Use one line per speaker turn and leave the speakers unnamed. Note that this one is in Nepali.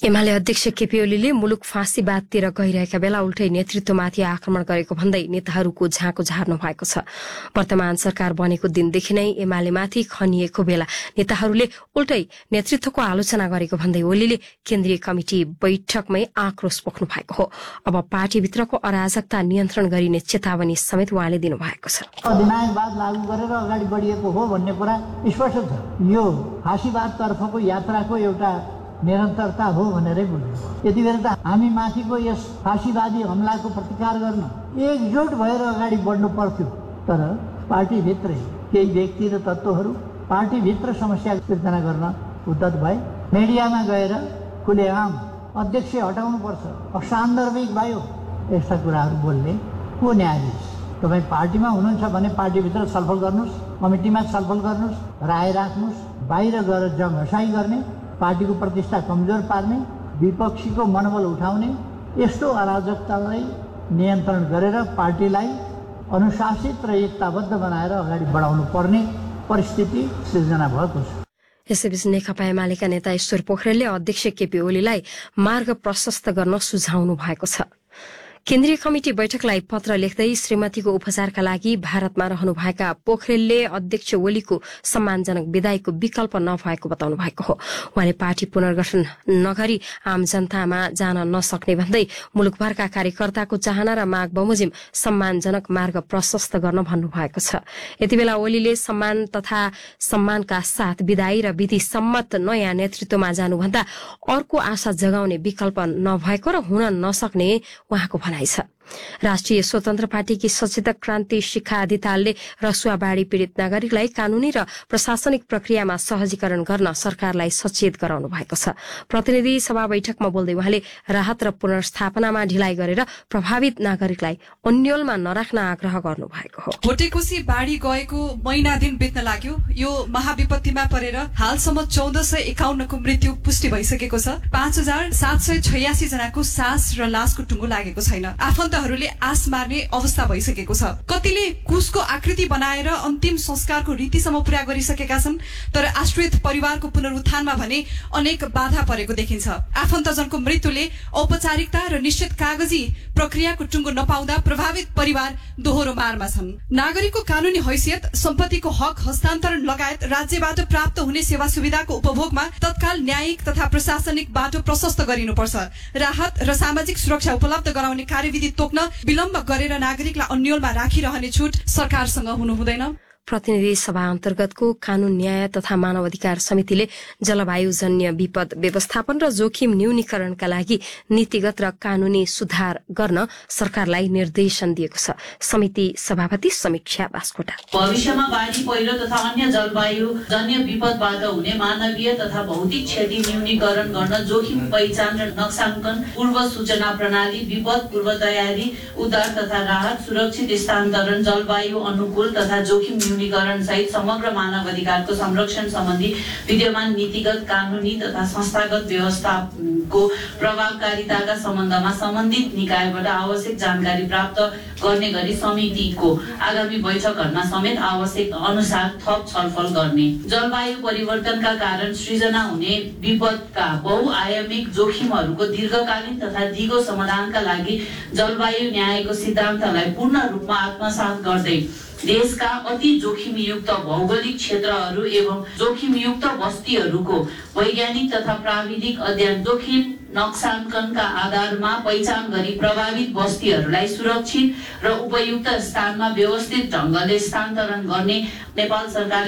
एमाले अध्यक्ष केपी ओलीले मुलुक फाँसीवादतिर गइरहेका बेला उल्टै नेतृत्वमाथि आक्रमण गरेको भन्दै नेताहरूको झाँको झार्नु भएको छ। वर्तमान सरकार बनेको दिनदेखि नै एमालेमाथि खनिएको बेला नेताहरूले उल्टै नेतृत्वको आलोचना गरेको भन्दै ओलीले केन्द्रीय कमिटी बैठकमै आक्रोश पोख्नु भएको हो। अब पार्टीभित्रको अराजकता नियन्त्रण गरिने चेतावनी समेत उहाँले दिनुभएको छ।
अधिनायकवाद लागू गरेर अगाडि बढिएको हो भन्ने कुरा स्पष्ट छ। यो फाँसीवादतर्फको यात्राको एउटा निरन्तरता हो भनेरै बुझ्नु। यति बेला त हामी माथिको यस फाँसीवादी हमलाको प्रतिकार गर्न एकजुट भएर अगाडि बढ्नु पर्थ्यो। तर पार्टीभित्रै केही व्यक्ति र तत्त्वहरू पार्टीभित्र समस्या सिर्जना गर्न उद्यत भए। मिडियामा गएर खुलेआम अध्यक्ष हटाउनुपर्छ, असान्दर्भिक भयो यस्ता कुराहरू बोल्ने को न्यायाधीश? तपाईँ पार्टीमा हुनुहुन्छ भने पार्टीभित्र छलफल गर्नुहोस्, कमिटीमा छलफल गर्नुहोस्, राय राख्नुहोस्। बाहिर गएर जङ हसाई गर्ने, पार्टीको प्रतिष्ठा कमजोर पार्ने, विपक्षीको मनोबल उठाउने यस्तो अराजकतालाई नियन्त्रण गरेर पार्टीलाई अनुशासित र एकताबद्ध बनाएर अगाडि बढाउनु पर्ने परिस्थिति सिर्जना भएको छ।
यसैबीच नेकपा एमालेका नेता ईश्वर पोखरेलले अध्यक्ष केपी ओलीलाई मार्ग प्रशस्त गर्न सुझाउनु भएको छ। केन्द्रीय कमिटी बैठकलाई पत्र लेख्दै श्रीमतीको उपचारका लागि भारतमा रहनुभएका पोखरेलले अध्यक्ष ओलीको सम्मानजनक विदाईको विकल्प नभएको बताउनु भएको हो। उहाँले पार्टी पुनर्गठन नगरी आम जनतामा जान नसक्ने भन्दै मुलुकभरका कार्यकर्ताको चाहना र माग बमोजिम सम्मानजनक मार्ग प्रशस्त गर्न भन्नुभएको छ। यतिबेला ओलीले सम्मान तथा सम्मानका साथ विदाई र विधि सम्मत नयाँ नेतृत्वमा जानुभन्दा अर्को आशा जगाउने विकल्प नभएको र हुन नसक्ने उहाँको भनाइ छ। राष्ट्रिय स्वतन्त्र पार्टीकी सचेतक क्रान्ति शिखा अधितालले रसुवाबाड़ी पीड़ित नागरिकलाई कानूनी र प्रशासनिक प्रक्रियामा सहजीकरण गर्न सरकारलाई सचेत गराउनु भएको छ। प्रतिनिधि सभा बैठकमा बोल्दै उहाँले राहत र पुनर्स्थापनामा ढिलाइ गरेर प्रभावित नागरिकलाई अन्यलमा नराख्न आग्रह गर्नु भएको हो।
भोटेकोशी बाढ़ी गएको महिना दिन बित्न लाग्यो। यो महाविपत्तिमा परेर हालसम्म 1451 को मृत्यु पुष्टि भइसकेको छ। 5786 जनाको सास र लासको टुङ्गो लागेको छैन। आफन्तहरूले आस मार्ने अवस्था भइसकेको छ। कतिले कुशको आकृति बनाएर अन्तिम संस्कारको रीतिसम्म पूरा गरिसकेका छन्, तर आश्रित परिवारको पुनरुत्थानमा भने अनेक बाधा परेको देखिन्छ। आफन्तजनको मृत्युले औपचारिकता र निश्चित कागजी प्रक्रियाको टुङ्गो नपाउँदा प्रभावित परिवार दोहोरो मारमा छन्। नागरिकको कानूनी हैसियत, सम्पत्तिको हक हस्तान्तरण लगायत राज्यबाट प्राप्त हुने सेवा सुविधाको उपभोगमा तत्काल न्यायिक तथा प्रशासनिक बाटो प्रशस्त गरिनुपर्छ। राहत र सामाजिक सुरक्षा उपलब्ध गराउने कार्यविधि तोक्न विलम्ब गरेर नागरिकलाई अन्यलमा राखिरहने छुट सरकारसँग हुनु हुँदैन।
प्रतिनिधि सभा अन्तर्गतको कानून न्याय तथा मानव अधिकार समितिले जलवायुजन्य विपद व्यवस्थापन र जोखिम न्यूनीकरणका लागि नीतिगत र कानूनी सुधार गर्न सरकारलाई निर्देशन दिएको छ। समिति सभापति समीक्षा बास्कोटा
भविष्यमा बाढी, पहिरो तथा अन्य जलवायु जन्य विपदबाट हुने मानवीय तथा भौतिक क्षति न्यूनीकरण गर्न जोखिम पहिचान र नक्साङ्कन, पूर्व सूचना प्रणाली, विपद पूर्व तयारी, उद्धार तथा राहत, सुरक्षित स्थानान्तरण, जलवायु अनुकूल तथा जोखिम न्यूनीकरण सहित समग्र मानव अधिकारको संरक्षण सम्बन्धी विद्यमान नीतिगत, कानूनी तथा संस्थागत व्यवस्थाको प्रभावकारिताका सम्बन्धमा सम्बन्धित निकायबाट आवश्यक जानकारी प्राप्त गर्ने गरी समितिको आगामी बैठकहरूमा समेत आवश्यक अनुसार थप छलफल गर्ने। जलवायु परिवर्तनका कारण सृजना हुने विपदका बहुआयामिक जोखिमहरूको दीर्घकालीन तथा दिगो समाधानका लागि जलवायु न्यायको सिद्धान्तलाई पूर्ण रूपमा आत्मसात गर्दै देशका अति जोखिमयुक्त भौगोलिक क्षेत्रहरू एवं जोखिमयुक्त बस्तीहरूको वैज्ञानिक तथा प्राविधिक अध्ययन, जोखिम नक्साङ्कनका आधारमा पहिचान गरी प्रभावित बस्तीहरूलाई सुरक्षित र उपयुक्त स्थानमा व्यवस्थित ढंगले स्थानान्तरण गर्ने नेपाल सरकार